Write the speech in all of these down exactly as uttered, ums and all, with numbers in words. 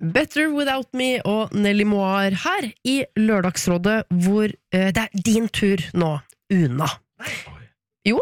Better Without Me og Nelly Moir her i Lørdagsrådet, hvor uh, det er din tur nå, Una. Jo.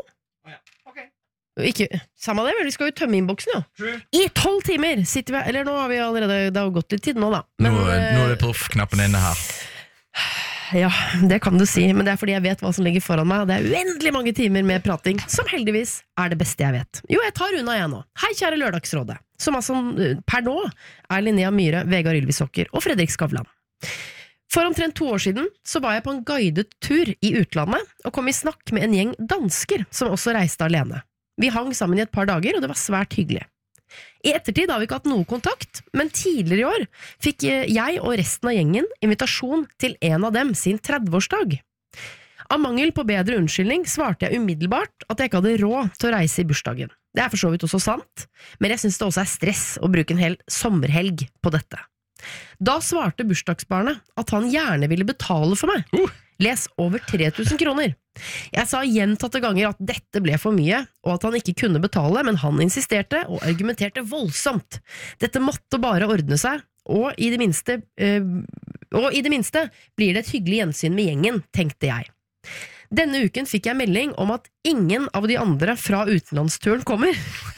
Ikke, samme det, vel, vi skal jo tømme innboksen, jo. I tolv timer sitter vi, eller nå har vi allerede, det har gått litt tid nå, da. Men, nå, nå er det proff-knappen inne her. Ja, det kan du si, men det er fordi jeg vet hva som ligger foran meg, og det er uendelig mange timer med prating, som heldigvis er det beste jeg vet. Jo, jeg tar unna jeg nå. Hei, kjære Lørdagsrådet, som altså per nå er Linnea Myhre, Vegard Ylvisåker og Fredrik Skavlan. For omtrent to år siden så var jeg på en guidet tur i utlandet, og kom i snakk med en gjeng dansker som også reiste alene. Vi hang sammen i et par dager, og det var svært hyggelig. I ettertid har vi ikke hatt noe kontakt, men tidligere i år fikk jeg og resten av gjengen invitasjon til en av dem sin trettiårsdag. Av mangel på bedre unnskyldning svarte jeg umiddelbart at jeg ikke hadde råd til å reise i bursdagen. Det er for så vidt også sant, men jeg synes det også er stress å bruke en hel sommerhelg på dette. Da svarte bursdagsbarnet at han gjerne ville betale for meg. Uh. Les over tre tusen kroner. Jeg sa gjentatte ganger at dette ble for mye, og at han ikke kunne betale, men han insisterte og argumenterte voldsomt. Dette måtte bare ordne seg, og i det minste, øh, og i det minste blir det et hyggelig gjensyn med gjengen, tenkte jeg. Denne uken fikk jeg melding om at ingen av de andre fra utenlandsturen kommer.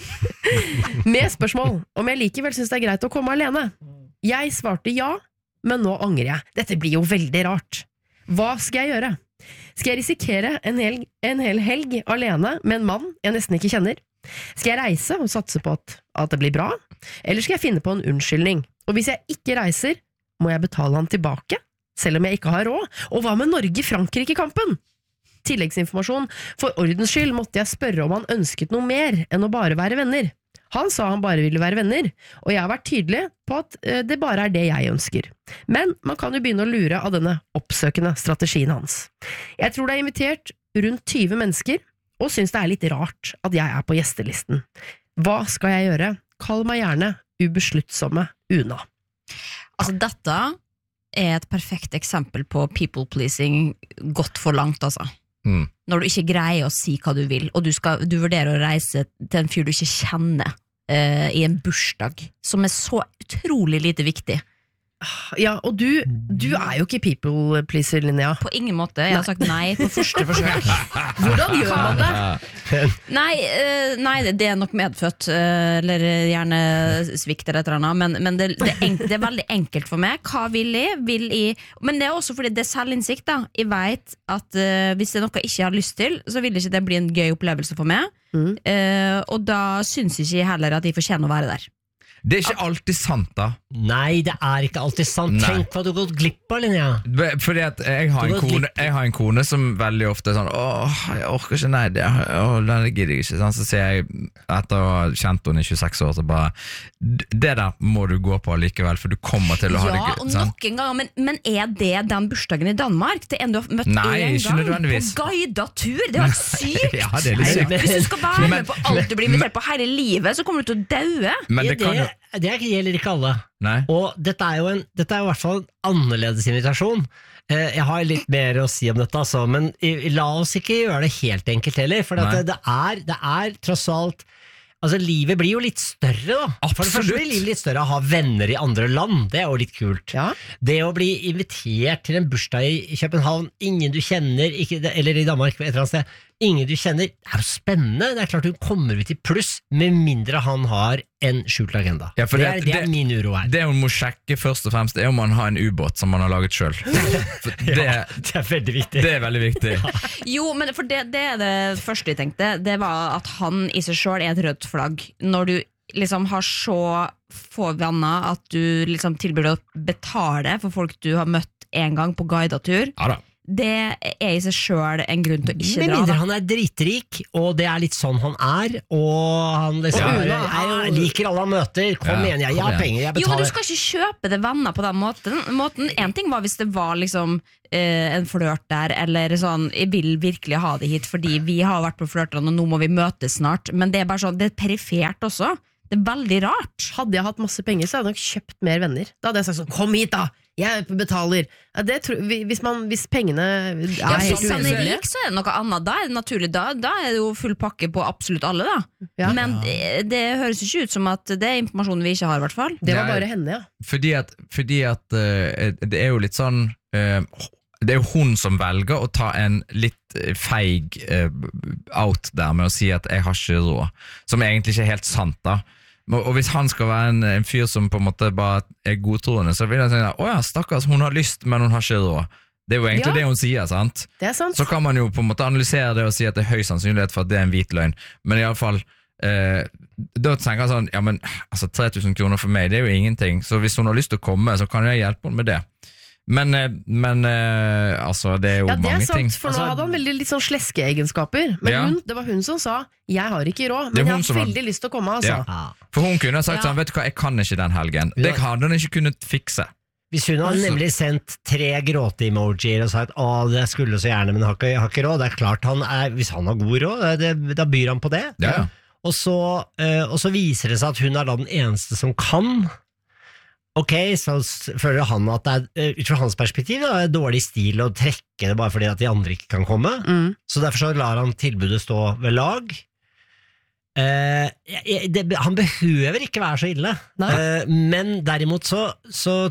Med spørsmål om jeg likevel synes det er greit å komme alene. Jeg svarte ja, men nå angrer jeg. Dette blir jo veldig rart. Hva skal jeg gjøre? Skal jeg risikere en hel, en hel helg alene med en mann jeg nesten ikke kjenner? Skal jeg reise og satse på at, at det blir bra? Eller skal jeg finne på en unnskyldning? Og hvis jeg ikke reiser, må jeg betale han tilbake, selv om jeg ikke har råd? Og hva med Norge-Frankrike-kampen? Tilleggsinformasjon. For ordens skyld måtte jeg spørre om han ønsket noe mer enn å bare være venner. Han sa han bare ville være venner, og jeg har vært tydelig på at det bare er det jeg ønsker. Men man kan jo begynne å lure av denne oppsøkende strategien hans. Jeg tror det er invitert rundt tyve mennesker, og synes det er litt rart at jeg er på gjestelisten. Hva skal jeg gjøre? Kall meg gjerne ubesluttsomme Una. Altså, dette er et perfekt eksempel på people-pleasing gått for langt, altså. Mm. Når du ikke greier å si hva du vil, og du, skal, du vurderer å reise til en fyr du ikke kjenner uh, i en bursdag, som er så utrolig lite viktig. Ja, og du, du er jo ikke people pleaser, Linnea. På ingen måte, jeg har sagt nei på første forsøk. Hvordan gjør man det? Nei, uh, nei, det er nok medfødt, uh, eller gjerne svikt eller et eller annet, men, men det, det, er enk, det er veldig enkelt for meg. Hva vil jeg? Vil jeg? Men det er også fordi det er selvinnsikt da. Jeg vet at uh, hvis det er noe jeg ikke har lyst til, så vil ikke det bli en gøy opplevelse for meg. Mm. Uh, og da synes jeg ikke heller at jeg fortjener å være der. Det er ikke alltid sant da. Nei, det er ikke alltid sant. Nei. Tenk hva du har gått glipp av, Linnea. Fordi at jeg har, en kone, jeg har en kone som veldig ofte er sånn, åh, jeg orker ikke, nei, det, åh, det gidder jeg ikke. Så sier jeg, etter å ha kjent henne i tjueseks år, så bare, det der må du gå på likevel, for du kommer til å ha ja, det gøy. Ja, og nok en gang, men, men er det den bursdagen i Danmark? Det er en du har møtt nei, en ikke nødvendigvis. På guidet tur? Det er jo sykt. Ja, det er litt sykt. Hvis du skal være med på alt du blir invitert på hele livet, så kommer du til å daue. Men det kan jo Det gjelder ikke alle. Nei. Og dette er jo en, dette er jo i hvert fall en annerledes invitasjon. Eh, jeg har litt mer å si om dette, altså, men i, la oss ikke gjøre det helt enkelt heller, for det, det, er, det er tross alt. Altså, livet blir jo litt større, da. Absolutt. For det første blir livet litt større å ha venner i andre land. Det er jo litt kult. Ja. Det å bli invitert til en bursdag i København, ingen du kjenner, ikke, eller i Danmark, et eller annet sted, ingen du kjenner, det er jo spennende. Det er klart hun kommer ut i pluss, med mindre han har en skjult agenda. Ja, det, er, det, det er min uro her. Det hun må sjekke først og fremst, er om han har en ubåt som han har laget selv. Det, ja, det er veldig viktig. Det er veldig viktig. Ja. Jo, men for det, det er det første jeg tenkte. Det var at han i seg selv er et rødt flagg. Når du liksom har så få venner at du liksom tilbyr å betale for folk du har møtt en gang på guidetur. Ja da. Det er i seg selv en grunn til å ikke men dra. Men han er dritrik, og det er litt sånn han er, og han liksom, og ja, er, jeg liker alle han møter. Kom ja, igjen, jeg, jeg har penger, jeg betaler. Jo, men du skal ikke kjøpe det venner på den måten. måten. En ting var hvis det var liksom eh, en flørt der, eller sånn, jeg vil virkelig ha det hit, fordi vi har vært på flørtene, og nå må vi møtes snart. Men det er bare sånn, det er perifert også. Det er veldig rart. Hadde jeg hatt masse penger, så hadde jeg nok kjøpt mer venner. Da hadde jeg sagt sånn, kom hit da, jeg betaler. Ja, det tror, hvis, man, hvis pengene er Ja, helt hvis han er uendelige. rik, så er det noe annet. Da er det naturlig. Da, da er det jo full pakke på absolutt alle, da. Ja. Men det, det høres jo ikke ut som at det er informasjon vi ikke har, i hvert fall. Det var Nei. bare henne, ja. Fordi at, fordi at uh, det er jo litt sånn uh, det er jo hun som velger å ta en litt feig uh, out der med å si at jeg har ikke råd, som egentlig ikke er helt sant da. Og hvis han skal være en, en fyr som på en måte bare er godtroende, så vil jeg tenke, åja, stakkars, hun har lyst, men hun har ikke råd. Det er jo egentlig Ja. det hun sier, sant? Det er sant. Så kan man jo på en måte analysere det og si at det er høy sannsynlighet for at det er en hvit løgn, men i alle fall eh, da tenker jeg sånn, ja men altså tre tusen kroner for meg, det er jo ingenting, så hvis hun har lyst til å komme, så kan jeg hjelpe henne med det. Men, eh, men eh, altså, det er jo Ja, det er mange sant, ting. for nå Altså- hadde han veldig litt sånn sleske egenskaper. Men Ja. hun, det var hun som sa, jeg har ikke råd, Det er men jeg hun har som har- veldig lyst til å komme, altså. Ja. Ja. For hun kunne ha sagt Ja. sånn, vet du hva, jeg kan ikke den helgen. Ja. Det hadde hun ikke kunnet fikse. Hvis hun hadde Altså. nemlig sendt tre gråte-emojier og sagt å, det skulle så gjerne, men har ikke, har ikke råd, det er klart han er, hvis han har god råd, det, da byr han på det. Ja, ja. Og så, eh, og så viser det seg at hun er da den eneste som kan. Ok, så s- føler han at det er, eh, ut fra hans perspektiv, da, er det dårlig stil å trekke det bare fordi at de andre ikke kan komme. Mm. Så derfor så lar han tilbudet stå ved lag. Eh, jeg- det, han behøver ikke være så ille, Nei. eh, men derimot så, så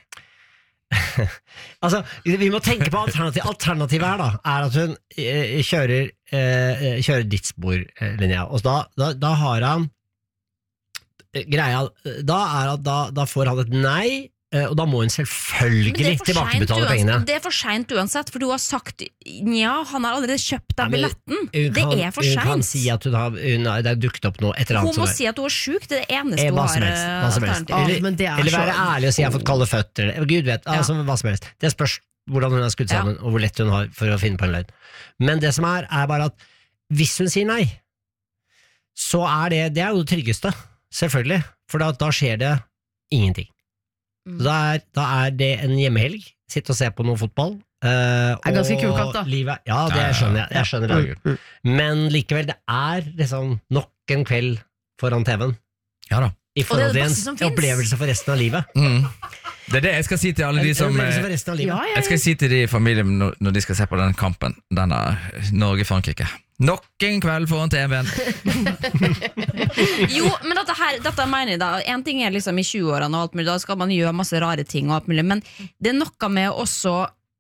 Altså, vi må tenke på alternativ. Alternativet her da er at hun eh, kjører, eh, kjører ditt sporlinja, og da, da, da har han eh, greia, da er at da, da får han et nei, eh, og da må hun Men det selvfølgelig er for tilbakebetale sent pengene. uansett- Det er for sent uansett, for du har sagt ja, han har allerede kjøpt Ja, deg men billetten. Hun Det kan, er for hun kan sent. si at hun har, hun har, det er dukket opp noe et eller Hun annet må som er- si at hun er sjuk, det er det eneste Eh, hun hva har som helst, hva som helst. alternativ. Ah, Eller, men det er eller så- være ærlig og si jeg har fått kalde føtter, eller Gud vet, Ja. altså hva som helst. Det spørs hvordan hun er skudd Ja. sammen, og hvor lett hun har for å finne på en løgn. Men det som er, er bare at hvis hun sier nei, så er det, det er jo det tryggeste, selvfølgelig, for da, da skjer det ingenting. Mm. Så Da er, da er det en hjemmehelg, sitte og se på noe fotball. Uh, Er ganske kulkant, da. Livet, ja, det Ja, ja, ja. skjønner jeg. jeg skjønner det. Mm. Men likevel, det er liksom nok en kveld foran T V-en. Ja da. I Og det er forhold det til beste som en finnes. opplevelse for resten av livet. Mm. Det er det jeg skal si til alle de En som opplevelse eh, for resten av livet. Ja, ja, Jeg skal si til de i familien når, når de skal se på den kampen, denne Norge-Frankrike. Nok en kveld foran T V-en. Jo, men dette, her, dette mener jeg da. En ting er liksom i tjue-årene og alt mulig, da skal man gjøre masse rare ting og alt mulig, men det er noe med også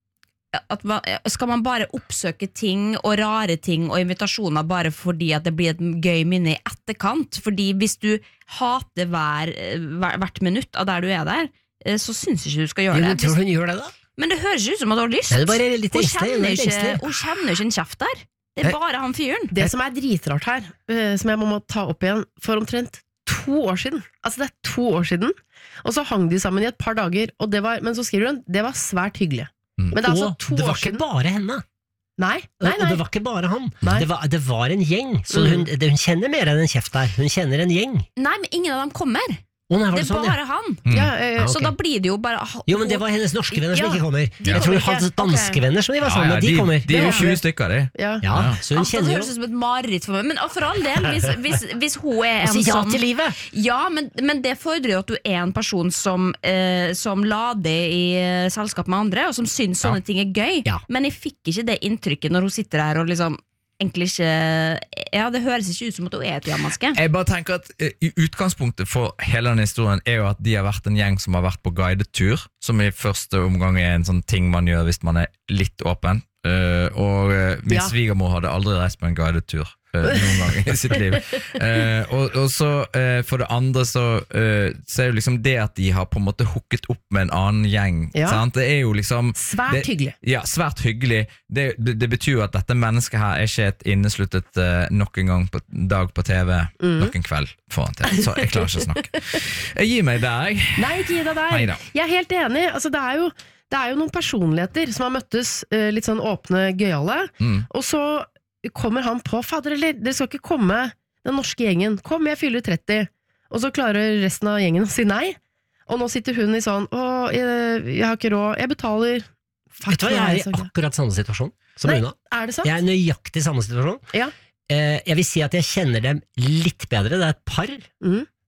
at man, skal man bare oppsøke ting og rare ting og invitasjoner bare fordi at det blir et gøy minne i etterkant? Fordi hvis du hater hver, hver, hvert minutt av der du er der, eh, så syns ikke du skal gjøre Men det. tror du hun gjør det, da? Men det høres ikke ut som at du har lyst. Nei, det er bare litt Hun engstelig, hun er kjenner litt ikke, engstelig. hun kjenner jo ikke en kjeft der. Det er bare han fyren. Det som er dritrart her, eh, som jeg må må ta opp igjen, for omtrent to år siden, altså det er to år siden, og så hang de sammen i et par dager, og det var, men så skriver hun, det var svært hyggelig. Mm. Men det er altså Og to det var år ikke siden. bare henne. Nei, nei, Og nei. det var ikke bare han. Nei. Det var, det var en gjeng. Så Mm. hun, det, hun kjenner mer enn en kjeft der. Hun kjenner en gjeng. Nei, men ingen av dem kommer. Å nei, var Det det er sånn, ja? bare han. Mm. Ja, eh, Ja, Så ok. da blir det jo bare ah, Jo, men det var hennes norske venner som Ja. ikke kommer. De Jeg tror kommer hans ikke. danske Ok. venner som de var Ja, sammen ja, med, de, de kommer. de er jo Ja. tjue stykker, de. ja. Ja, Ja. så hun Altså, det kjenner høres jo ut som et mareritt for meg. Men for all del, hvis, hvis, hvis hun er en Si ja sånn til livet! Ja, men, men det fordrer jo at du er en person som, eh, som lader i eh, selskap med andre, og som syns sånne Ja. ting er gøy. Ja. Men jeg fikk ikke det inntrykket når hun sitter her og liksom egentlig ikke Ja, det høres ikke ut som at hun er et jammerske. Jeg bare tenker at eh, i utgangspunktet for hele denne historien er jo at de har vært en gjeng som har vært på guidet tur, som i første omgang er en sånn ting man gjør hvis man er litt åpen. Eh, og eh, min Ja. svigermor hadde aldri reist på en guidet tur eh, noen gang i sitt liv. Eh, og, og så eh, for det andre så, eh, så er det liksom det at de har på en måte hooket opp med en annen gjeng. Ja. Sant? Det er jo liksom Svært det, hyggelig. Ja, svært hyggelig. Det, det, det betyr jo at dette mennesket her er ikke et innesluttet eh, nok en gang på dag på T V, Mm. nok en kveld foran T V. Så jeg klarer ikke å snakke. Jeg gir meg der, jeg. Nei, ikke gi deg der. Neida. Jeg er helt enig. Altså, det, er jo, det er jo noen personligheter som har møttes eh, litt sånn åpne, gøyale, Mm. og så kommer han på, fader, eller dere skal ikke komme, den norske gjengen, kom, jeg fyller tretti, og så klarer resten av gjengen å si nei, og nå sitter hun i sånn, å, jeg, jeg har ikke råd, jeg betaler. Fuck, Vet du hva, nei, jeg er i så ikke. akkurat samme situasjon som Nei, Una. er det sant? Jeg er i nøyaktig samme situasjon. Ja. Eh, jeg vil si at jeg kjenner dem litt bedre. Det er et par Mm.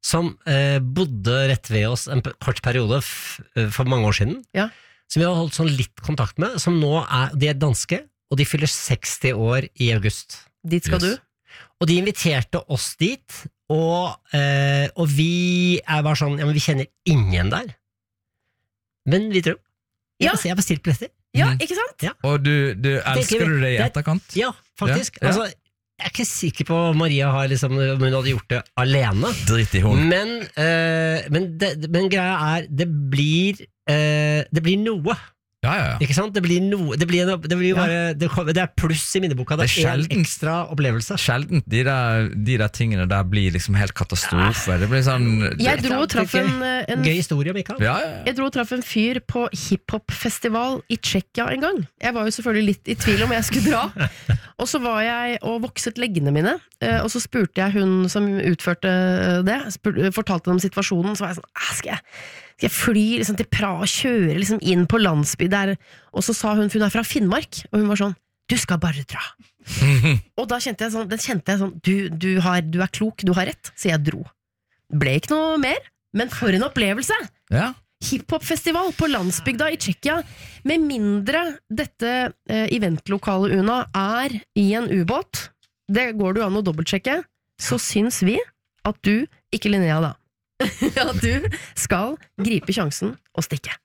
som eh, bodde rett ved oss en p- kort periode f for mange år siden, Ja. som vi har holdt sånn litt kontakt med, som nå er, de er danske, og de fyller seksti år i august. Dit skal Yes. du. Og de inviterte oss dit, og, eh, og vi er bare sånn, ja, men vi kjenner ingen der. Men vi tror. Jeg Ja. har- Jeg har bestilt billetter. Ja, Mhm. ikke sant? Og du, du elsker vi- du det i det- etterkant? Ja, faktisk. Ja, ja. Altså, jeg er ikke sikker på om Maria har liksom, om hun hadde gjort det alene. Drit i hun. Men, eh, men, det, men greia er, det blir, eh, det blir noe. Ja, ja, ja. Ikke sant? Det blir noe. Det, blir, en- det, blir jo Ja. bare, det, kommer- det er pluss i minneboka. Det Det er er en sjelden. ekstra opplevelse. Sjelden de der, de der tingene der blir liksom helt katastrofe. Det blir sånn Jeg det, dro og traff en, en Gøy historie, Mikael. ja, ja, ja. Jeg dro og traff en fyr på hiphop-festival i Tsjekkia en gang. Jeg var jo selvfølgelig litt i tvil om jeg skulle dra. Og så var jeg og vokset leggene mine, eh, og så spurte jeg hun som utførte det, spur, fortalte om situasjonen, så var jeg sånn, «Æ, skal jeg, skal jeg fly liksom til Praha og kjøre liksom inn på landsby der? Og så sa hun, for hun er fra Finnmark, og hun var sånn, du skal bare dra. Og da kjente jeg sånn, den kjente jeg sånn du, du, har, du er klok, du har rett, så jeg dro. Ble ikke noe mer, men for en opplevelse! ja. Hiphop-festival på landsbygda i Tsjekkia. Med mindre dette eh, eventlokalet Una er i en ubåt, det går du an å dobbeltsjekke, så syns vi at du, ikke Linnea da, at du skal gripe sjansen og stikke.